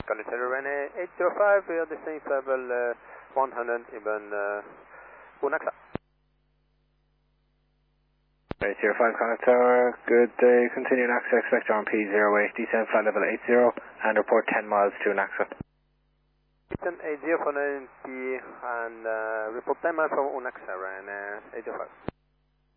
Connector Ryanair 805, we are descending level 100, even UNAXA. 805 Connector, good day, continue NAXA, expect on P08, descend flight level 80 and report 10 miles to NAXA. Descend 80 for 90 and report 10 miles from UNAXA, Ryanair 805.